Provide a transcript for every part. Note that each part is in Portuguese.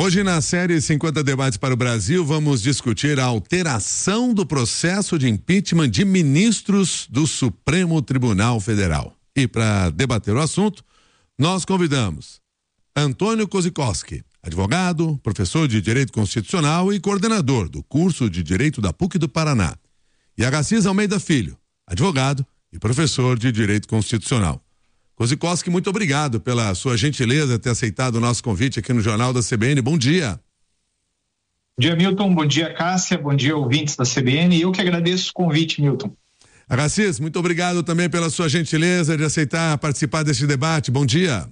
Hoje, na série 50 Debates para o Brasil, vamos discutir a alteração do processo de impeachment de ministros do Supremo Tribunal Federal. E para debater o assunto, nós convidamos Antônio Kozikowski, advogado, professor de Direito Constitucional e coordenador do curso de Direito da PUC do Paraná, e Agassiz Almeida Filho, advogado e professor de Direito Constitucional. Kozikowski, muito obrigado pela sua gentileza ter aceitado o nosso convite aqui no Jornal da CBN. Bom dia. Bom dia, Milton. Bom dia, Cássia. Bom dia, ouvintes da CBN. Eu que agradeço o convite, Milton. Agassiz, muito obrigado também pela sua gentileza de aceitar participar deste debate. Bom dia.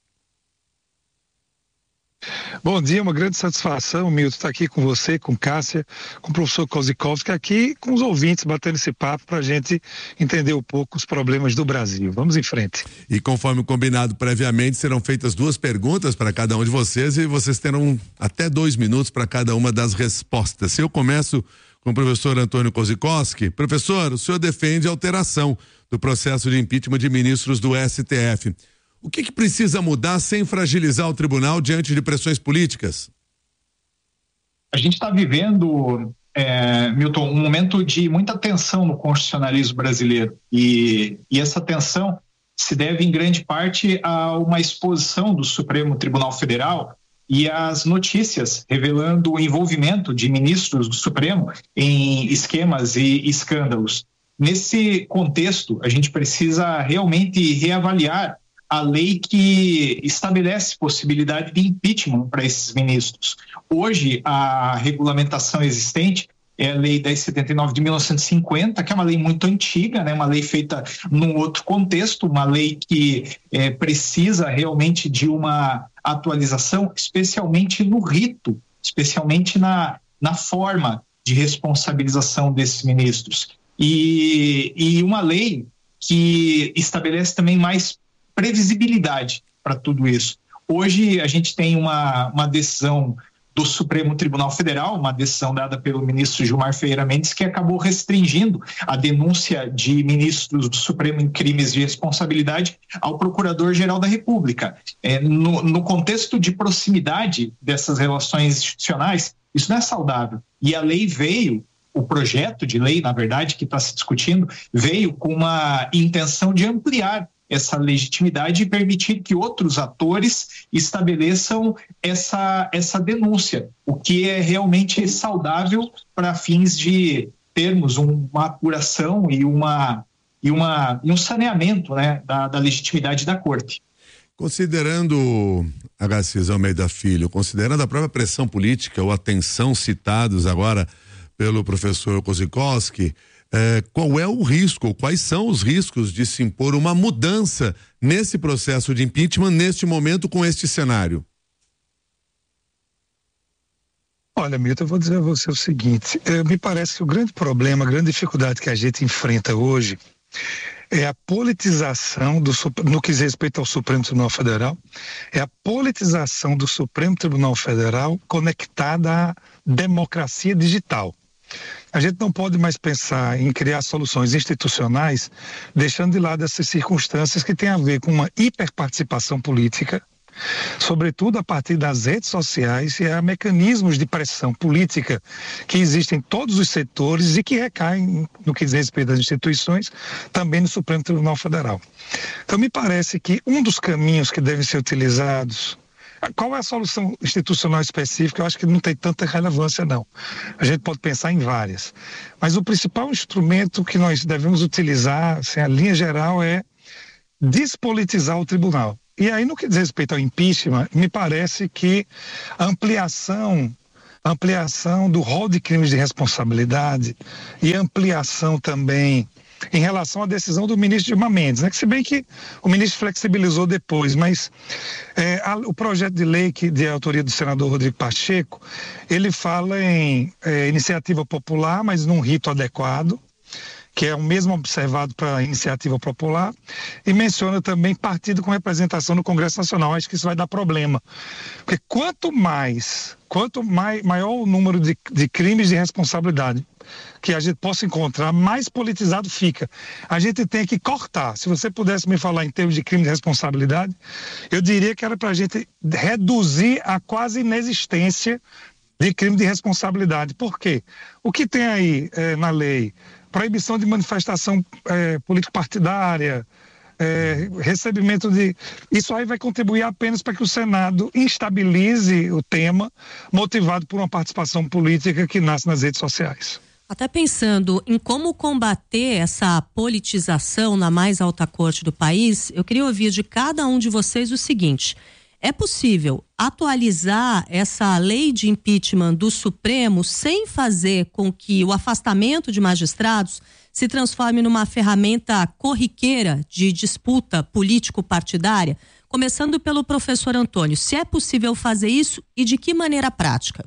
Bom dia, uma grande satisfação, Milton, estar aqui com você, com Cássia, com o professor Kozikowski, aqui com os ouvintes, batendo esse papo para a gente entender um pouco os problemas do Brasil. Vamos em frente. E conforme combinado previamente, serão feitas 2 perguntas para cada um de vocês e vocês terão até 2 minutos para cada uma das respostas. Eu começo com o professor Antônio Kozikowski. Professor, o senhor defende a alteração do processo de impeachment de ministros do STF. O que precisa mudar sem fragilizar o tribunal diante de pressões políticas? A gente está vivendo, Milton, um momento de muita tensão no constitucionalismo brasileiro. E essa tensão se deve, em grande parte, a uma exposição do Supremo Tribunal Federal e as notícias revelando o envolvimento de ministros do Supremo em esquemas e escândalos. Nesse contexto, a gente precisa realmente reavaliar a lei que estabelece possibilidade de impeachment para esses ministros. Hoje, a regulamentação existente é a Lei 1079 de 1950, que é uma lei muito antiga, né? Uma lei feita num outro contexto, uma lei que precisa realmente de uma atualização, especialmente no rito, especialmente na forma de responsabilização desses ministros. E uma lei que estabelece também mais previsibilidade para tudo isso. Hoje a gente tem uma decisão do Supremo Tribunal Federal, uma decisão dada pelo ministro Gilmar Ferreira Mendes, que acabou restringindo a denúncia de ministros do Supremo em crimes de responsabilidade ao Procurador-Geral da República. No contexto de proximidade dessas relações institucionais, isso não é saudável. E a lei veio, o projeto de lei, na verdade, que está se discutindo, veio com uma intenção de ampliar essa legitimidade e permitir que outros atores estabeleçam essa denúncia, o que é realmente saudável para fins de termos uma apuração e um saneamento, né, da legitimidade da Corte. Considerando, Agassiz Almeida Filho, considerando a própria pressão política ou a tensão citados agora pelo professor Kozikowski, qual é o risco, quais são os riscos de se impor uma mudança nesse processo de impeachment, neste momento, com este cenário? Olha, Milton, eu vou dizer a você o seguinte, me parece que o grande problema, a grande dificuldade que a gente enfrenta hoje é a politização no que diz respeito ao Supremo Tribunal Federal, é a politização do Supremo Tribunal Federal conectada à democracia digital. A gente não pode mais pensar em criar soluções institucionais deixando de lado essas circunstâncias que têm a ver com uma hiperparticipação política, sobretudo a partir das redes sociais e há mecanismos de pressão política que existem em todos os setores e que recaem, no que diz respeito às instituições, também no Supremo Tribunal Federal. Então me parece que um dos caminhos que devem ser utilizados. Qual é a solução institucional específica? Eu acho que não tem tanta relevância, não. A gente pode pensar em várias. Mas o principal instrumento que nós devemos utilizar, assim, a linha geral, é despolitizar o tribunal. E aí, no que diz respeito ao impeachment, me parece que a ampliação do rol de crimes de responsabilidade e ampliação também em relação à decisão do ministro Gilmar Mendes, né? Que se bem que o ministro flexibilizou depois, mas o projeto de lei de autoria do senador Rodrigo Pacheco, ele fala em iniciativa popular, mas num rito adequado, que é o mesmo observado para a iniciativa popular, e menciona também partido com representação no Congresso Nacional. Acho que isso vai dar problema, porque quanto maior o número de crimes de responsabilidade que a gente possa encontrar, mais politizado fica. A gente tem que cortar. Se você pudesse me falar em termos de crime de responsabilidade, eu diria que era para a gente reduzir a quase inexistência de crime de responsabilidade. Por quê? O que tem aí na lei? Proibição de manifestação político-partidária, recebimento de... Isso aí vai contribuir apenas para que o Senado instabilize o tema, motivado por uma participação política que nasce nas redes sociais. Até pensando em como combater essa politização na mais alta corte do país, eu queria ouvir de cada um de vocês o seguinte: é possível atualizar essa lei de impeachment do Supremo sem fazer com que o afastamento de magistrados se transforme numa ferramenta corriqueira de disputa político-partidária? Começando pelo professor Antônio, se é possível fazer isso e de que maneira prática?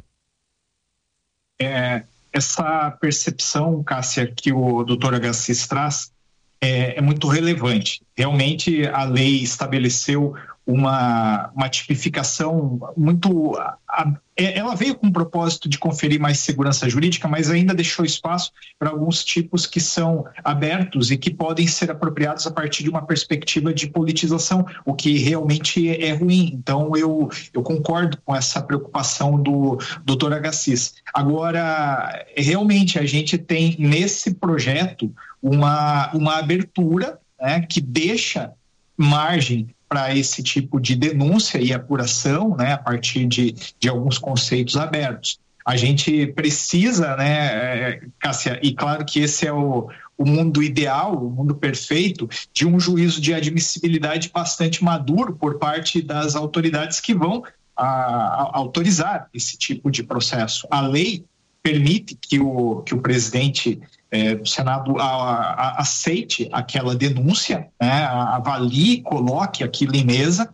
Essa percepção, Cássia, que o doutor Agassiz traz é muito relevante. Realmente a lei estabeleceu uma tipificação muito... Ela veio com o propósito de conferir mais segurança jurídica, mas ainda deixou espaço para alguns tipos que são abertos e que podem ser apropriados a partir de uma perspectiva de politização, o que realmente é ruim. Então, eu concordo com essa preocupação do doutor Agassiz. Agora, realmente, a gente tem nesse projeto uma abertura, né, que deixa margem para esse tipo de denúncia e apuração, né, a partir de alguns conceitos abertos. A gente precisa, né, Cássia, e claro que esse é o mundo ideal, o mundo perfeito, de um juízo de admissibilidade bastante maduro por parte das autoridades que vão autorizar esse tipo de processo. A lei permite que o presidente do Senado aceite aquela denúncia, né, avalie, coloque aquilo em mesa,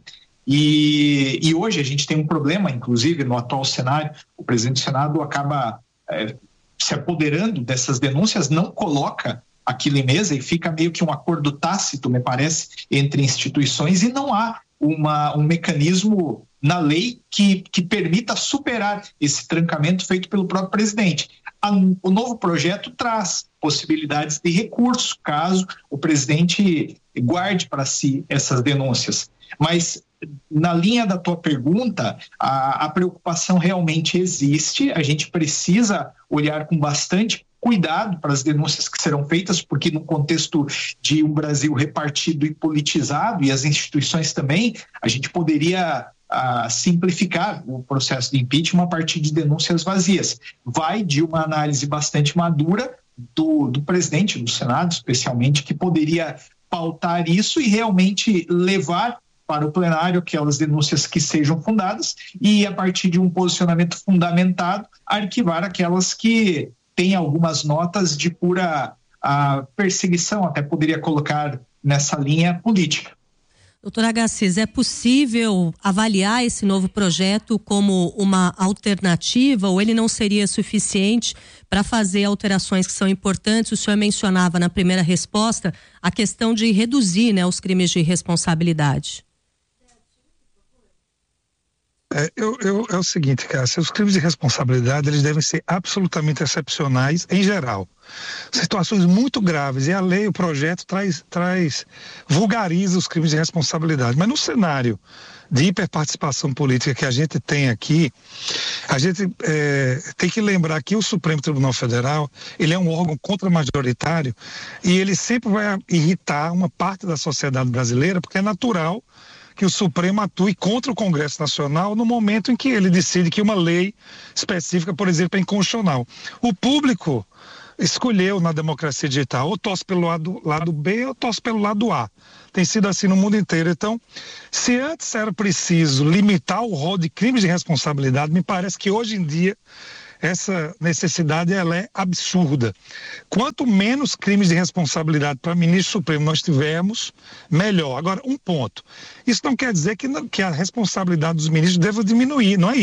e hoje a gente tem um problema, inclusive no atual cenário, o presidente do Senado acaba se apoderando dessas denúncias, não coloca aquilo em mesa e fica meio que um acordo tácito, me parece, entre instituições, e não há um mecanismo na lei que permita superar esse trancamento feito pelo próprio presidente. O novo projeto traz possibilidades de recurso, caso o presidente guarde para si essas denúncias. Mas, na linha da tua pergunta, a preocupação realmente existe, a gente precisa olhar com bastante cuidado para as denúncias que serão feitas, porque no contexto de um Brasil repartido e politizado, e as instituições também, a gente poderia simplificar o processo de impeachment a partir de denúncias vazias. Vai de uma análise bastante madura do presidente do Senado, especialmente, que poderia pautar isso e realmente levar para o plenário aquelas denúncias que sejam fundadas e, a partir de um posicionamento fundamentado, arquivar aquelas que têm algumas notas de pura perseguição, até poderia colocar nessa linha política. Doutor Agassiz, é possível avaliar esse novo projeto como uma alternativa ou ele não seria suficiente para fazer alterações que são importantes? O senhor mencionava na primeira resposta a questão de reduzir, né, os crimes de responsabilidade. É o seguinte, Cássia, os crimes de responsabilidade eles devem ser absolutamente excepcionais em geral. Situações muito graves, e a lei, o projeto vulgariza os crimes de responsabilidade, mas no cenário de hiperparticipação política que a gente tem aqui, a gente tem que lembrar que o Supremo Tribunal Federal, ele é um órgão contramajoritário e ele sempre vai irritar uma parte da sociedade brasileira, porque é natural que o Supremo atue contra o Congresso Nacional no momento em que ele decide que uma lei específica, por exemplo, é inconstitucional. O público escolheu na democracia digital, ou torce pelo lado B ou torce pelo lado A. Tem sido assim no mundo inteiro. Então, se antes era preciso limitar o rol de crimes de responsabilidade, me parece que hoje em dia essa necessidade ela é absurda. Quanto menos crimes de responsabilidade para ministro Supremo nós tivermos, melhor. Agora, um ponto. Isso não quer dizer que a responsabilidade dos ministros deva diminuir, não é isso.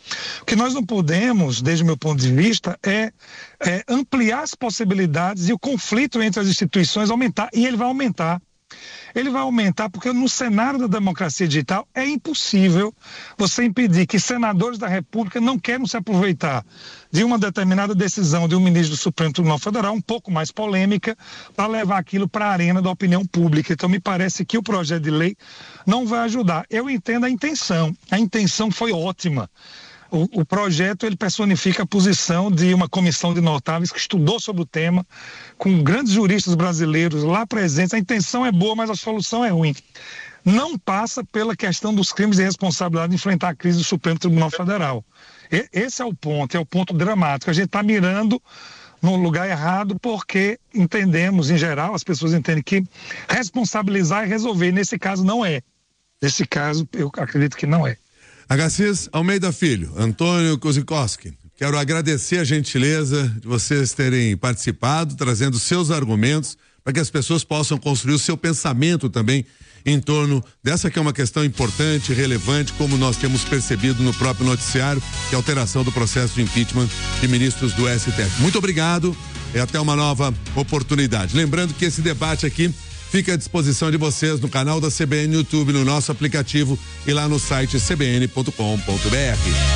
O que nós não podemos, desde o meu ponto de vista, é ampliar as possibilidades e o conflito entre as instituições aumentar, e ele vai aumentar. Ele vai aumentar porque no cenário da democracia digital é impossível você impedir que senadores da República não queiram se aproveitar de uma determinada decisão de um ministro do Supremo Tribunal Federal, um pouco mais polêmica, para levar aquilo para a arena da opinião pública. Então me parece que o projeto de lei não vai ajudar. Eu entendo a intenção foi ótima. O projeto, ele personifica a posição de uma comissão de notáveis que estudou sobre o tema, com grandes juristas brasileiros lá presentes. A intenção é boa, mas a solução é ruim. Não passa pela questão dos crimes de responsabilidade de enfrentar a crise do Supremo Tribunal Federal. Esse é o ponto dramático. A gente está mirando no lugar errado porque entendemos, em geral, as pessoas entendem que responsabilizar é resolver. Nesse caso, não é. Nesse caso, eu acredito que não é. Agassiz Almeida Filho, Antônio Kozikowski, quero agradecer a gentileza de vocês terem participado, trazendo seus argumentos para que as pessoas possam construir o seu pensamento também em torno dessa que é uma questão importante, relevante, como nós temos percebido no próprio noticiário, que é a alteração do processo de impeachment de ministros do STF. Muito obrigado e até uma nova oportunidade. Lembrando que esse debate aqui fica à disposição de vocês no canal da CBN no YouTube, no nosso aplicativo e lá no site cbn.com.br.